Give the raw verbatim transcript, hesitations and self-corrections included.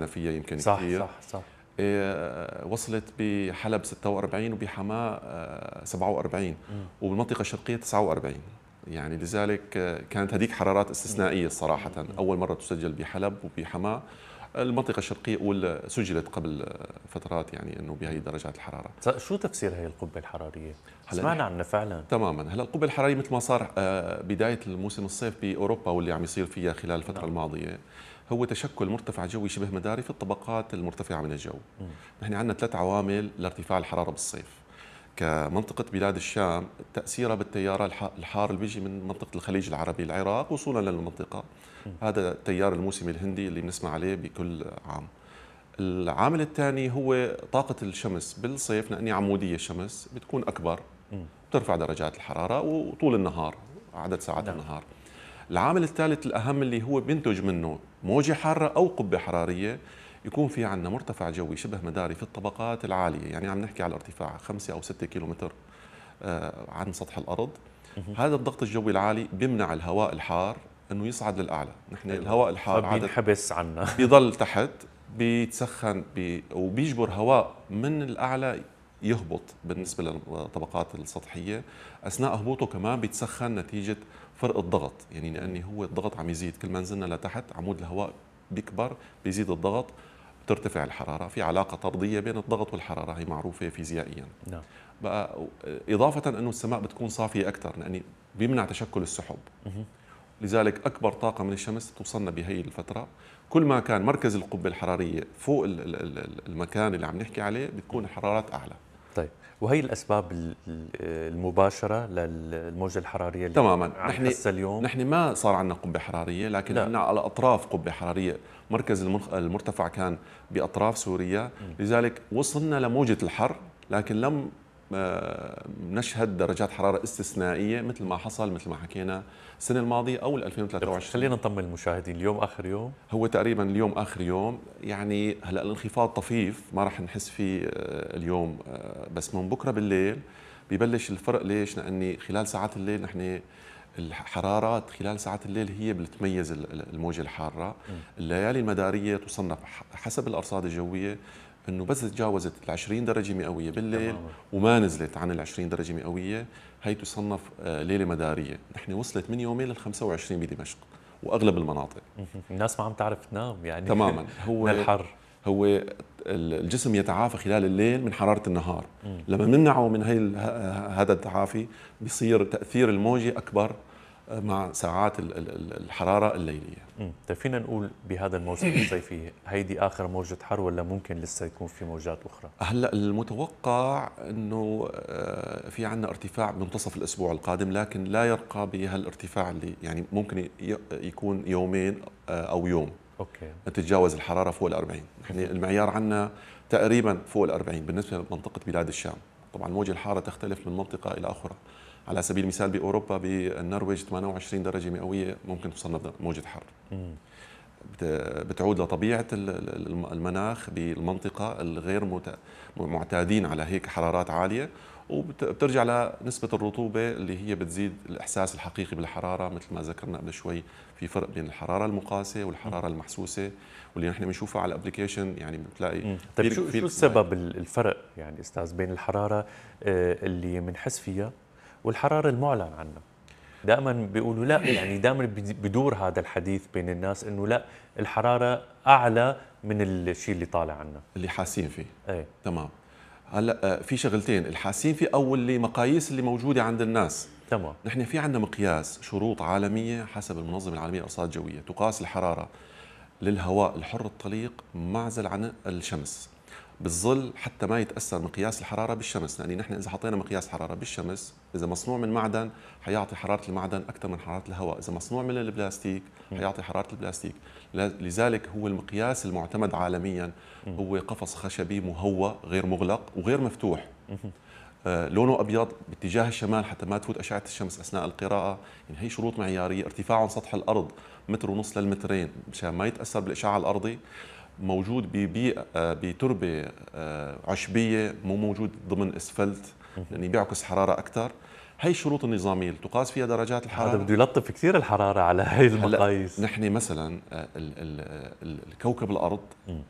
سمعنا فيها يمكن صح كثير. صح صح. إيه، وصلت بحلب ستة وأربعين وبحماة آه، سبعة وأربعين وبالمنطقة الشرقية تسعة وأربعين. يعني لذلك آه، كانت هذيك حرارات استثنائية صراحة، أول مرة تسجل بحلب وبحماة. المنطقة الشرقية أول سجلت قبل فترات يعني أنه بهي درجات الحرارة. شو تفسير هي القبة الحرارية؟ هلا سمعنا عنها فعلا تماما. هلا القبة الحرارية مثل ما صار آه، بداية الموسم الصيف بأوروبا واللي عم يصير فيها خلال الفترة نعم. الماضية، هو تشكل مرتفع جوي شبه مداري في الطبقات المرتفعة من الجو. نحن عندنا ثلاث عوامل لارتفاع الحرارة بالصيف. كمنطقة بلاد الشام تأثيرها بالتيار الح- الحار اللي بيجي من منطقة الخليج العربي العراق وصولا للمنطقة. هذا التيار الموسمي الهندي اللي بنسمع عليه بكل عام. العامل الثاني هو طاقة الشمس بالصيف، لأني عمودية الشمس بتكون أكبر، بترفع درجات الحرارة وطول النهار عدد ساعات نعم. النهار. العامل الثالث الأهم اللي هو بينتج منه موجة حارة أو قبة حرارية، يكون في عندنا مرتفع جوي شبه مداري في الطبقات العالية، يعني عم نحكي على ارتفاع خمسة أو ستة كيلومتر آه، عن سطح الأرض. هذا الضغط الجوي العالي بيمنع الهواء الحار أنه يصعد للأعلى. نحن أيوة. الهواء الحار عادة فبينحبس عنا بيضل تحت، بيتسخن بي وبيجبر هواء من الأعلى يهبط بالنسبة للطبقات السطحية. أثناء هبوطه كمان بيتسخن نتيجة فرق الضغط، يعني لأني هو الضغط عم يزيد، كل ما نزلنا لتحت عمود الهواء بيكبر بيزيد الضغط بترتفع الحرارة. في علاقة طردية بين الضغط والحرارة، هي معروفة فيزيائيا. نعم. بقى إضافة أنه السماء بتكون صافية أكثر، يعني بيمنع تشكل السحب. لذلك أكبر طاقة من الشمس توصلنا بهي الفترة. كل ما كان مركز القبة الحرارية فوق المكان اللي عم نحكي عليه بتكون الحرارات أعلى. طيب، وهي الأسباب ال- ال- المباشرة للموجة الحرارية اللي تماما. عم نحن نحسها اليوم؟ نحن ما صار عندنا قبة حرارية، لكن لا. عندنا على أطراف قبة حرارية. مركز المرخ- المرتفع كان بأطراف سوريا، لذلك وصلنا لموجة الحر، لكن لم آه، نشهد درجات حرارة استثنائية مثل ما حصل مثل ما حكينا السنة الماضية أو ألفين وثلاثة وعشرين. خلينا نطمن المشاهدين، اليوم آخر يوم. هو تقريبا اليوم آخر يوم، يعني هلا الانخفاض طفيف ما راح نحس فيه آه، اليوم، آه، بس من بكرة بالليل بيبلش الفرق. ليش؟ لأني خلال ساعات الليل نحن الحرارات خلال ساعات الليل هي بتميز الموجة الحارة. الليالي المدارية تصنف حسب الأرصاد الجوية انه بس تجاوزت ال عشرين درجة مئوية بالليل تماما. وما نزلت عن ال عشرين درجة مئوية، هي تصنف آه، ليلة مدارية. نحن وصلت من يومين لل خمسة وعشرين بدمشق واغلب المناطق. الناس ما عم تعرف تنام يعني تماما. هو من الحر. هو الجسم يتعافى خلال الليل من حرارة النهار. لما نمنعه من هي ال- هذا التعافي بيصير تأثير الموجة أكبر مع ساعات ال- ال- الحرارة الليلية. امم طيب، فينا نقول بهذا الموسم الصيفي هيدي آخر موجة حر ولا ممكن لسه يكون في موجات أخرى؟ هلا المتوقع انه آه، في عندنا ارتفاع بمنتصف الاسبوع القادم، لكن لا يرقى بهالارتفاع اللي يعني ممكن ي- يكون يومين آه، او يوم اوكي. تتجاوز الحراره فوق ال أربعين. نحن المعيار عندنا تقريبا فوق ال أربعين بالنسبه لمنطقه بلاد الشام. طبعا موجه الحاره تختلف من منطقه الى اخرى. على سبيل المثال باوروبا بالنرويج ثمانية وعشرين درجه مئويه ممكن تصنف موجه حر. مم. بتعود لطبيعة المناخ بالمنطقة الغير معتادين على هيك حرارات عالية، وبترجع لنسبة الرطوبة اللي هي بتزيد الإحساس الحقيقي بالحرارة. مثل ما ذكرنا قبل شوي، في فرق بين الحرارة المقاسة والحرارة المحسوسة واللي نحن بنشوفها على الابلكيشن، يعني بتلاقي. طيب، شو شو السبب الفرق يعني استاذ بين الحرارة آه، اللي بنحس فيها والحرارة المعلن عنها؟ دائما بيقولوا لا، يعني دائما بدور هذا الحديث بين الناس انه لا، الحراره اعلى من الشيء اللي طالع عنا اللي حاسين فيه. ايه. تمام. هلا في شغلتين الحاسين فيه او اللي مقاييس اللي موجوده عند الناس. تمام. نحن في عندنا مقياس شروط عالميه حسب المنظمه العالميه للارصاد الجويه تقاس الحراره للهواء الحر الطليق معزل عن الشمس بالظل، حتى ما يتاثر مقياس الحراره بالشمس. لان نحن اذا حطينا مقياس حراره بالشمس، اذا مصنوع من معدن حيعطي حراره المعدن اكثر من حراره الهواء، اذا مصنوع من البلاستيك حيعطي حراره البلاستيك. لذلك هو المقياس المعتمد عالميا هو قفص خشبي مهوى غير مغلق وغير مفتوح، آه لونه ابيض باتجاه الشمال حتى ما تفوت اشعه الشمس اثناء القراءه. يعني هي شروط معياريه. ارتفاعه عن سطح الارض متر ونص للمترين مشان ما يتاثر بالاشعاع الارضي. موجود ببيئه بتربه عشبيه، مو موجود ضمن اسفلت لانه بيعكس حراره اكثر. هي الشروط النظاميه اللي تقاس فيها درجات الحراره. هذا بده يلطف كثير الحراره على هي المقاييس. نحن مثلا ال ال ال الكوكب الارض